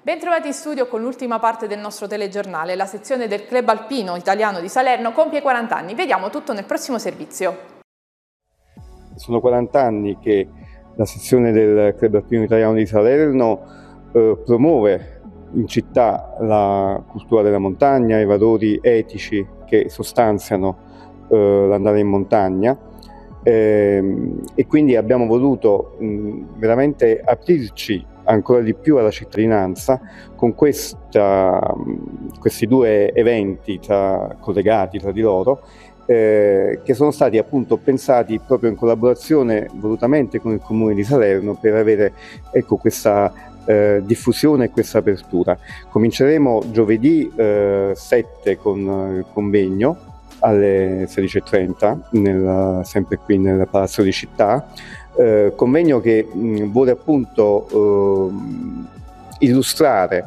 Bentrovati in studio con l'ultima parte del nostro telegiornale. La sezione del Club Alpino Italiano di Salerno compie 40 anni. Vediamo tutto nel prossimo servizio. Sono 40 anni che la sezione del Club Alpino Italiano di Salerno promuove in città la cultura della montagna, i valori etici che sostanziano l'andare in montagna. E quindi abbiamo voluto veramente aprirci ancora di più alla cittadinanza con questi due eventi collegati tra di loro, che sono stati appunto pensati proprio in collaborazione volutamente con il Comune di Salerno per avere questa diffusione e questa apertura. Cominceremo giovedì 7 con il convegno alle 16:30 sempre qui nel Palazzo di Città, convegno che vuole appunto illustrare,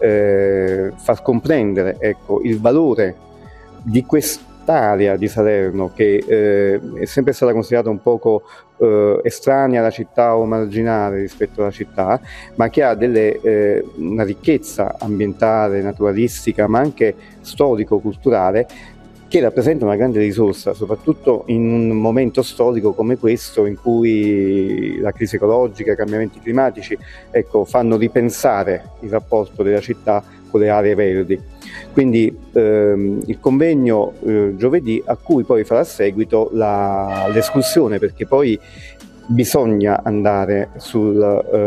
far comprendere il valore di quest'area di Salerno che è sempre stata considerata un poco estranea alla città o marginale rispetto alla città, ma che ha una ricchezza ambientale, naturalistica, ma anche storico-culturale, che rappresenta una grande risorsa, soprattutto in un momento storico come questo in cui la crisi ecologica, i cambiamenti climatici fanno ripensare il rapporto della città con le aree verdi. Quindi il convegno giovedì, a cui poi farà seguito l'escursione, perché poi bisogna andare sul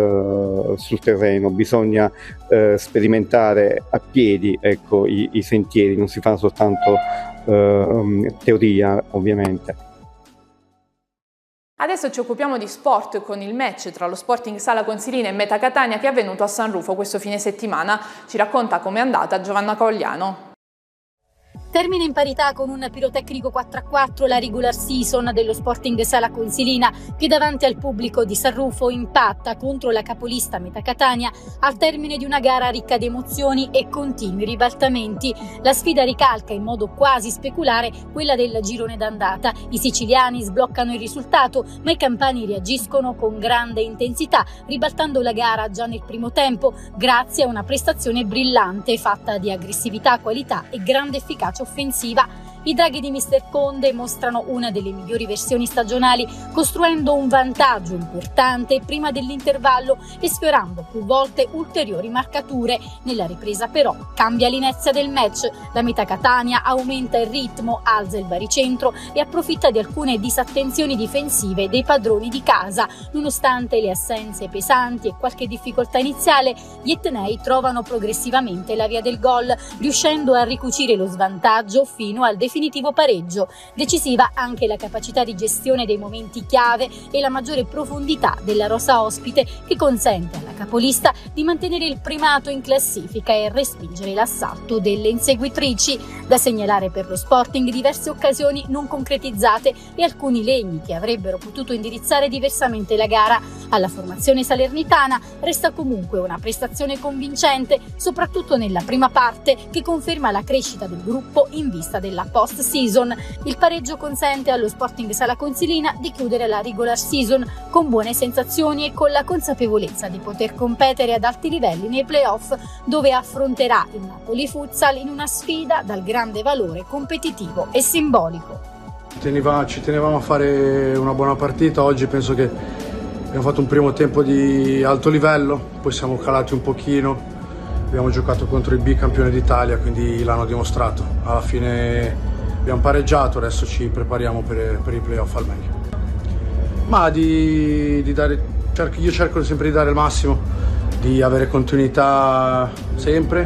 terreno, bisogna sperimentare a piedi i sentieri, non si fa soltanto teoria ovviamente. Adesso ci occupiamo di sport con il match tra lo Sporting Sala Consilina e Meta Catania che è avvenuto a San Rufo questo fine settimana. Ci racconta com'è andata Giovanna Cogliano. Termina in parità con un pirotecnico 4-4 la regular season dello Sporting Sala Consilina, che davanti al pubblico di San Rufo impatta contro la capolista Meta Catania al termine di una gara ricca di emozioni e continui ribaltamenti. La sfida ricalca in modo quasi speculare quella del girone d'andata. I siciliani sbloccano il risultato, ma i campani reagiscono con grande intensità, ribaltando la gara già nel primo tempo grazie a una prestazione brillante fatta di aggressività, qualità e grande efficacia offensiva. I draghi di Mister Conde mostrano una delle migliori versioni stagionali, costruendo un vantaggio importante prima dell'intervallo e sfiorando più volte ulteriori marcature. Nella ripresa però cambia l'inezia del match. La Meta Catania aumenta il ritmo, alza il baricentro e approfitta di alcune disattenzioni difensive dei padroni di casa. Nonostante le assenze pesanti e qualche difficoltà iniziale, gli etnei trovano progressivamente la via del gol, riuscendo a ricucire lo svantaggio fino al definitivo pareggio. Decisiva anche la capacità di gestione dei momenti chiave e la maggiore profondità della rosa ospite, che consente alla capolista di mantenere il primato in classifica e respingere l'assalto delle inseguitrici. Da segnalare per lo Sporting diverse occasioni non concretizzate e alcuni legni che avrebbero potuto indirizzare diversamente la gara. Alla formazione salernitana resta comunque una prestazione convincente, soprattutto nella prima parte, che conferma la crescita del gruppo in vista della post-season. Il pareggio consente allo Sporting Sala Consilina di chiudere la regular season con buone sensazioni e con la consapevolezza di poter competere ad alti livelli nei playoff, dove affronterà il Napoli Futsal in una sfida dal grande valore competitivo e simbolico. Ci tenevamo a fare una buona partita. Oggi penso che abbiamo fatto un primo tempo di alto livello, poi siamo calati un pochino. Abbiamo giocato contro il bicampione d'Italia, quindi l'hanno dimostrato. Alla fine abbiamo pareggiato, adesso ci prepariamo per i playoff al meglio. Ma io cerco sempre di dare il massimo, di avere continuità sempre